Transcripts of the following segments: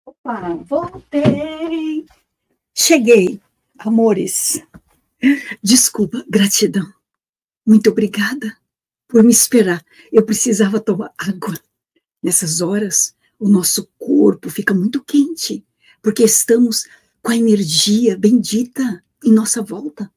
Opa, voltei! Cheguei, amores. Desculpa, gratidão. Muito obrigada por me esperar. Eu precisava tomar água. Nessas horas, o nosso corpo fica muito quente, porque estamos com a energia bendita em nossa volta.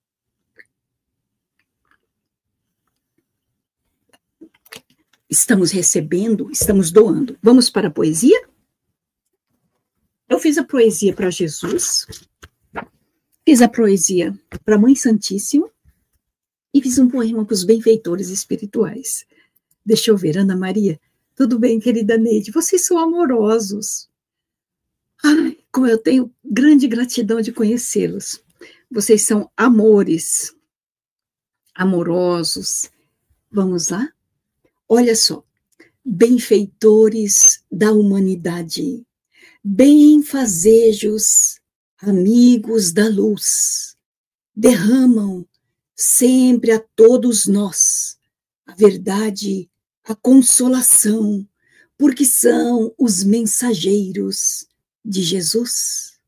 Estamos recebendo, estamos doando. Vamos para a poesia? Eu fiz a poesia para Jesus, fiz a poesia para a Mãe Santíssima e fiz um poema para os benfeitores espirituais. Deixa eu ver, Ana Maria. Tudo bem, querida Neide? Vocês são amorosos. Ai, como eu tenho grande gratidão de conhecê-los. Vocês são amores, amorosos. Vamos lá? Olha só. Benfeitores da humanidade, benfazejos, amigos da luz, derramam sempre a todos nós a verdade, a consolação, porque são os mensageiros de Jesus.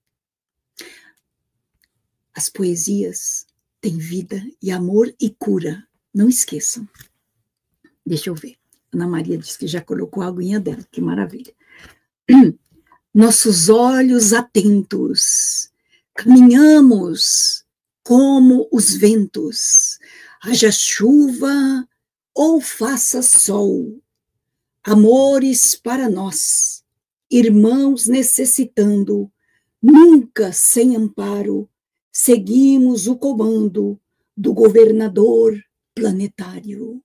As poesias têm vida e amor e cura, não esqueçam. Deixa eu ver. Ana Maria disse que já colocou a aguinha dela, que maravilha. Nossos olhos atentos, caminhamos como os ventos, haja chuva ou faça sol, amores para nós, irmãos necessitando, nunca sem amparo, seguimos o comando do governador planetário.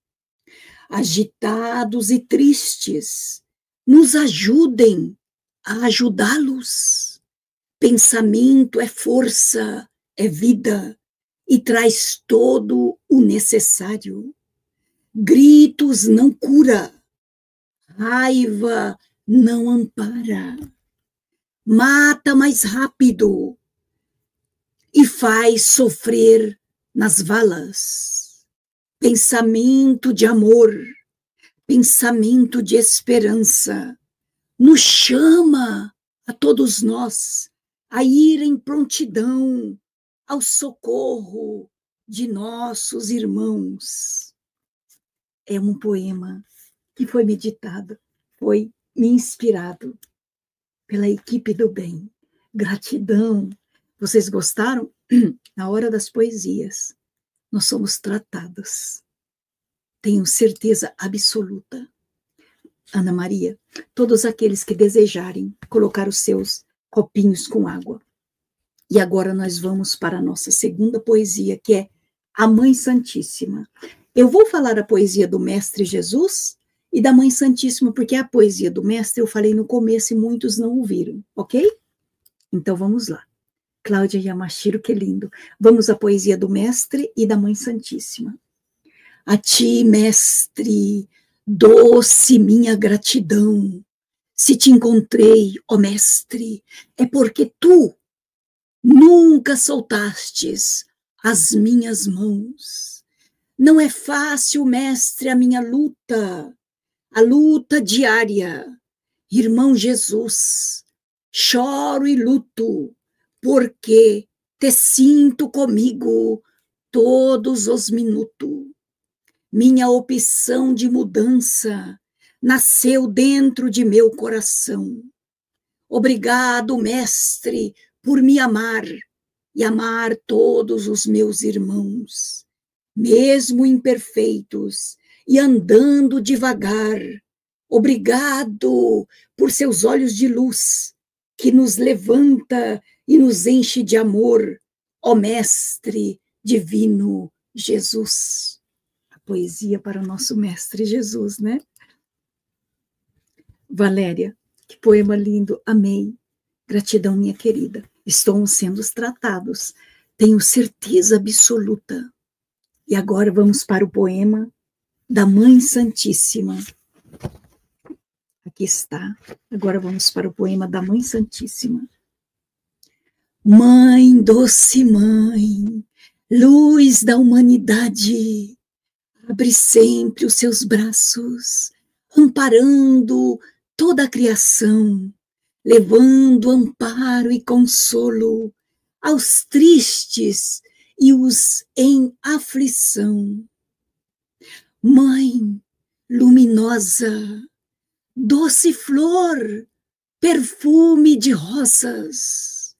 Agitados e tristes, nos ajudem a ajudá-los. Pensamento é força, é vida e traz todo o necessário. Gritos não cura, raiva não ampara, mata mais rápido e faz sofrer nas valas. Pensamento de amor, pensamento de esperança, nos chama a todos nós a ir em prontidão ao socorro de nossos irmãos. É um poema que foi meditado, foi me inspirado pela equipe do bem. Gratidão. Vocês gostaram? Na hora das poesias, nós somos tratados. Tenho certeza absoluta. Ana Maria, todos aqueles que desejarem colocar os seus copinhos com água. E agora nós vamos para a nossa segunda poesia, que é a Mãe Santíssima. Eu vou falar a poesia do Mestre Jesus e da Mãe Santíssima, porque a poesia do Mestre eu falei no começo e muitos não ouviram, ok? Então vamos lá. Cláudia Yamashiro, que lindo. Vamos à poesia do Mestre e da Mãe Santíssima. A ti, Mestre, doce minha gratidão. Se te encontrei, ó Mestre, é porque tu nunca soltastes as minhas mãos. Não é fácil, Mestre, a luta diária. Irmão Jesus, choro e luto, porque te sinto comigo todos os minutos. Minha opção de mudança nasceu dentro de meu coração. Obrigado, Mestre, por me amar e amar todos os meus irmãos, mesmo imperfeitos e andando devagar. Obrigado por seus olhos de luz, que nos levanta e nos enche de amor, ó Mestre Divino Jesus. A poesia para o nosso Mestre Jesus, né? Valéria, que poema lindo, amei. Gratidão, minha querida. Estamos sendo tratados, tenho certeza absoluta. E agora vamos para o poema da Mãe Santíssima. Aqui está. Agora vamos para o poema da Mãe Santíssima. Mãe, doce mãe, luz da humanidade, abre sempre os seus braços, amparando toda a criação, levando amparo e consolo aos tristes e os em aflição. Mãe luminosa, doce flor, perfume de rosas,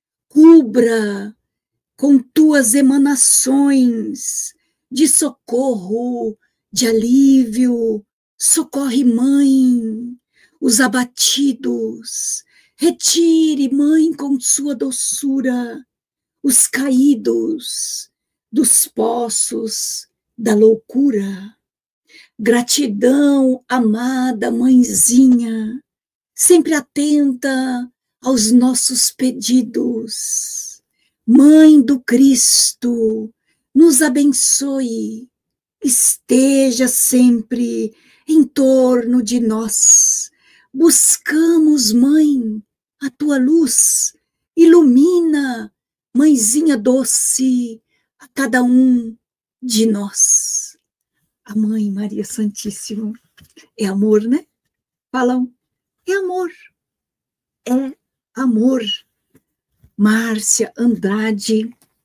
cubra com tuas emanações de socorro, de alívio, socorre, mãe, os abatidos, retire, mãe, com sua doçura, os caídos dos poços da loucura. Gratidão, amada mãezinha, sempre atenta aos nossos pedidos. Mãe do Cristo, nos abençoe, esteja sempre em torno de nós. Buscamos, mãe, a tua luz, ilumina, mãezinha doce, a cada um de nós. A Mãe Maria Santíssima é amor, né? Falam, é amor, é amor. Márcia Andrade,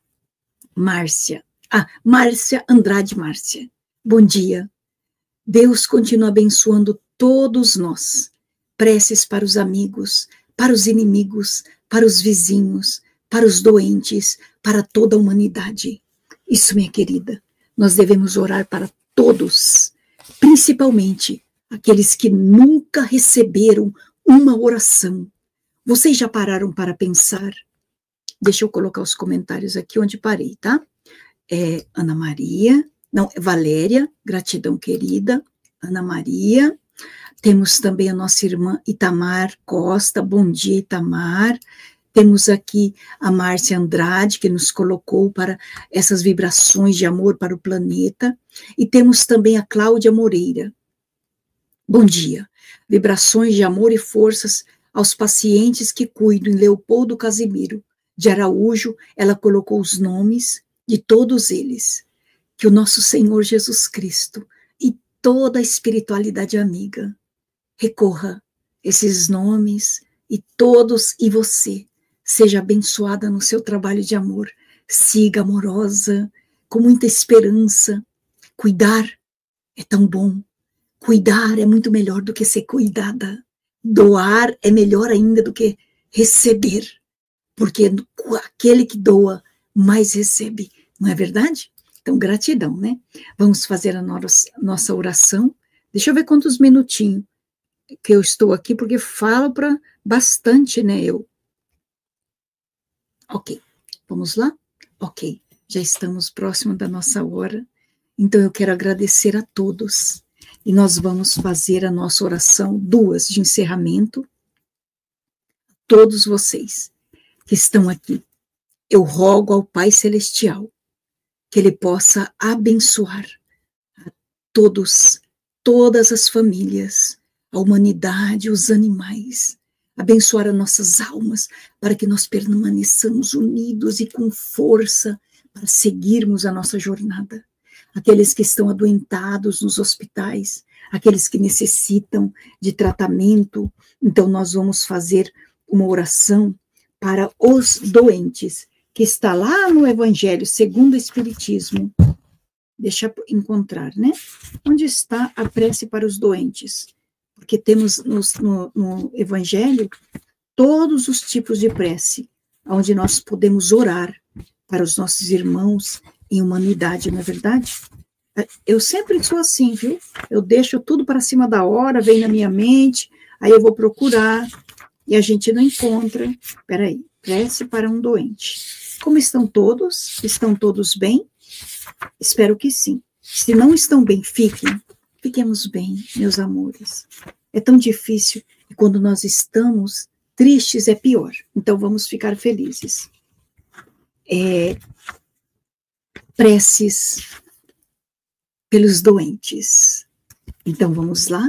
Márcia Andrade, Márcia. Bom dia. Deus continua abençoando todos nós. Preces para os amigos, para os inimigos, para os vizinhos, para os doentes, para toda a humanidade. Isso, minha querida, nós devemos orar para todos, principalmente aqueles que nunca receberam uma oração. Vocês já pararam para pensar? Deixa eu colocar os comentários aqui onde parei, tá? Ana Maria, não, Valéria, gratidão querida, Ana Maria. Temos também a nossa irmã Itamar Costa, bom dia, Itamar. Temos aqui a Márcia Andrade, que nos colocou para essas vibrações de amor para o planeta. E temos também a Cláudia Moreira. Bom dia. Vibrações de amor e forças aos pacientes que cuido em Leopoldo Casimiro de Araújo. Ela colocou os nomes de todos eles. Que o nosso Senhor Jesus Cristo e toda a espiritualidade amiga recorra esses nomes e todos, e você seja abençoada no seu trabalho de amor. Siga amorosa, com muita esperança. Cuidar é tão bom. Cuidar é muito melhor do que ser cuidada. Doar é melhor ainda do que receber, porque aquele que doa mais recebe, não é verdade? Então, gratidão, né? Vamos fazer a nossa oração. Deixa eu ver quantos minutinhos que eu estou aqui, porque falo para bastante, né, eu. Ok, vamos lá? Ok, já estamos próximo da nossa hora, então eu quero agradecer a todos, e nós vamos fazer a nossa oração, 2 de encerramento. Todos vocês que estão aqui, eu rogo ao Pai Celestial que Ele possa abençoar a todos, todas as famílias, a humanidade, os animais, abençoar as nossas almas, para que nós permaneçamos unidos e com força para seguirmos a nossa jornada. Aqueles que estão adoentados nos hospitais, aqueles que necessitam de tratamento, então nós vamos fazer uma oração para os doentes, que está lá no Evangelho segundo o Espiritismo. Deixa eu encontrar, né? Onde está a prece para os doentes? Porque temos no Evangelho todos os tipos de prece, onde nós podemos orar para os nossos irmãos em humanidade, não é verdade? Eu sempre sou assim, viu? Eu deixo tudo para cima da hora, vem na minha mente, aí eu vou procurar, e a gente não encontra. Peraí, prece para um doente. Como estão todos? Estão todos bem? Espero que sim. Se não estão bem, fiquemos bem, meus amores. É tão difícil, e quando nós estamos tristes é pior. Então vamos ficar felizes. Preces pelos doentes. Então vamos lá.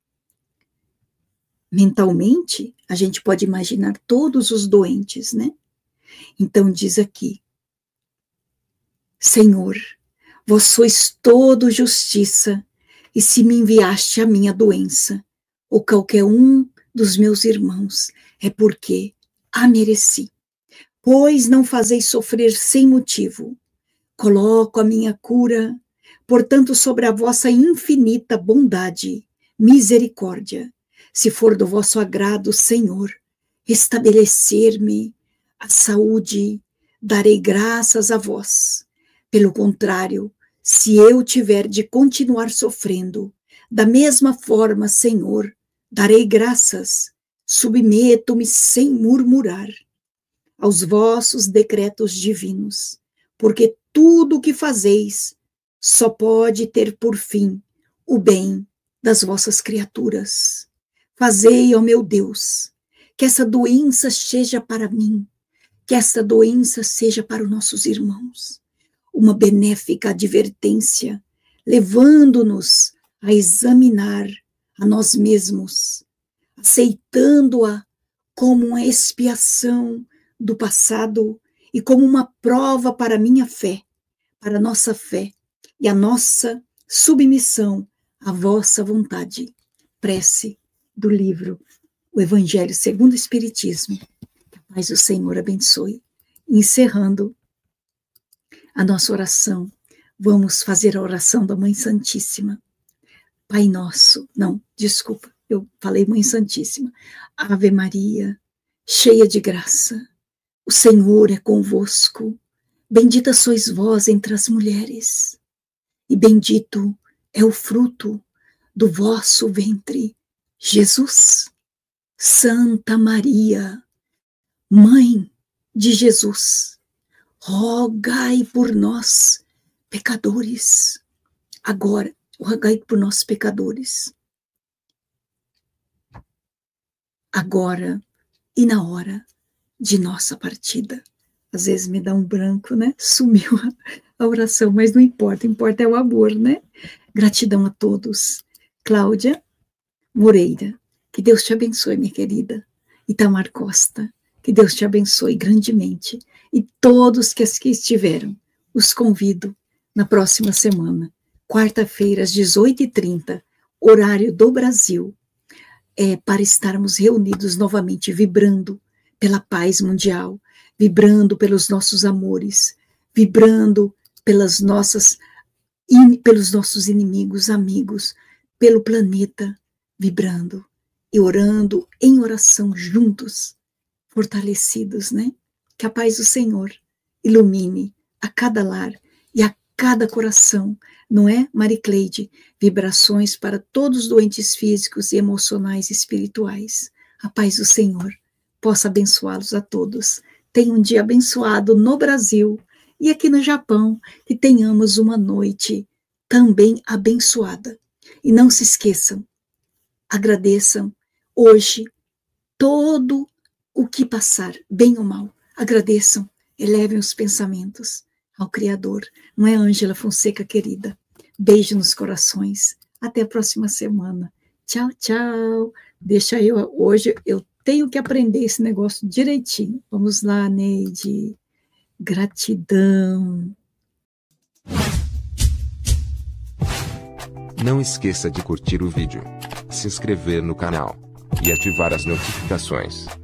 Mentalmente, a gente pode imaginar todos os doentes, né? Então diz aqui: Senhor, vós sois todo justiça, e se me enviaste a minha doença, ou qualquer um dos meus irmãos, é porque a mereci. Pois não fazeis sofrer sem motivo. Coloco a minha cura, portanto, sobre a vossa infinita bondade, misericórdia, se for do vosso agrado, Senhor, estabelecer-me a saúde, darei graças a vós. Pelo contrário, se eu tiver de continuar sofrendo, da mesma forma, Senhor, darei graças, submeto-me sem murmurar aos vossos decretos divinos, porque tudo o que fazeis só pode ter por fim o bem das vossas criaturas. Fazei, ó meu Deus, que essa doença seja para mim, que essa doença seja para os nossos irmãos, uma benéfica advertência, levando-nos a examinar a nós mesmos, aceitando-a como uma expiação do passado e como uma prova para a minha fé, para a nossa fé e a nossa submissão à vossa vontade. Prece do livro O Evangelho segundo o Espiritismo. Que a paz do Senhor abençoe. Encerrando a nossa oração, vamos fazer a oração da Mãe Santíssima. Pai nosso, não, desculpa, eu falei Mãe Santíssima. Ave Maria, cheia de graça, o Senhor é convosco. Bendita sois vós entre as mulheres, e bendito é o fruto do vosso ventre, Jesus. Santa Maria, Mãe de Jesus, rogai por nós, pecadores, agora, rogai por nós, pecadores, agora e na hora de nossa partida. Às vezes me dá um branco, né? Sumiu a oração, mas não importa, importa é o amor, né? Gratidão a todos. Cláudia Moreira, que Deus te abençoe, minha querida. Itamar Costa, que Deus te abençoe grandemente. E todos que aqui estiveram, os convido na próxima semana, quarta-feira, às 18h30, horário do Brasil, para estarmos reunidos novamente, vibrando pela paz mundial, vibrando pelos nossos amores, vibrando pelos nossos inimigos, amigos, pelo planeta, vibrando e orando em oração juntos, fortalecidos, né? Que a paz do Senhor ilumine a cada lar e a cada coração, não é, Maricleide? Vibrações para todos os doentes físicos e emocionais e espirituais. A paz do Senhor possa abençoá-los a todos. Tenha um dia abençoado no Brasil e aqui no Japão, que tenhamos uma noite também abençoada. E não se esqueçam, agradeçam hoje todo o que passar, bem ou mal. Agradeçam, elevem os pensamentos ao Criador. Não é, Ângela Fonseca, querida? Beijo nos corações. Até a próxima semana. Tchau, tchau. Deixa hoje eu tenho que aprender esse negócio direitinho. Vamos lá, Neide. Gratidão. Não esqueça de curtir o vídeo, se inscrever no canal e ativar as notificações.